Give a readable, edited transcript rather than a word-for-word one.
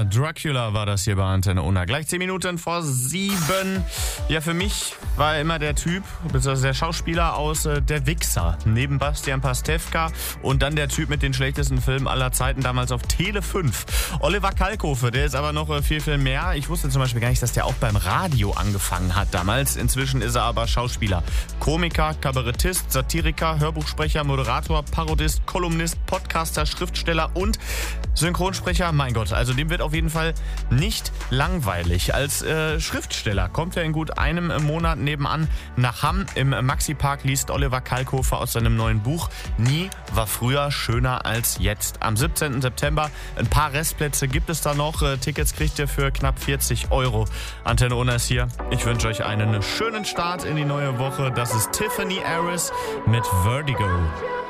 Dracula war das hier bei Antenne Unna. Gleich 10 Minuten vor 7. Ja, für mich war er immer der Typ, beziehungsweise der Schauspieler aus Der Wichser. Neben Bastian Pastewka und dann der Typ mit den schlechtesten Filmen aller Zeiten, damals auf Tele 5. Oliver Kalkofe, der ist aber noch viel, viel mehr. Ich wusste zum Beispiel gar nicht, dass der auch beim Radio angefangen hat damals. Inzwischen ist er aber Schauspieler, Komiker, Kabarettist, Satiriker, Hörbuchsprecher, Moderator, Parodist, Kolumnist, Podcaster, Schriftsteller und Synchronsprecher. Mein Gott, also dem wird auf jeden Fall nicht langweilig. Als Schriftsteller kommt er in gut einem Monat nebenan nach Hamm. Im Maxi-Park liest Oliver Kalkofe aus seinem neuen Buch Nie war früher schöner als jetzt. Am 17. September, ein paar Restplätze gibt es da noch. Tickets kriegt ihr für knapp 40 €. Antenne Unna ist hier. Ich wünsche euch einen schönen Start in die neue Woche. Das ist Tiffany Harris mit Vertigo.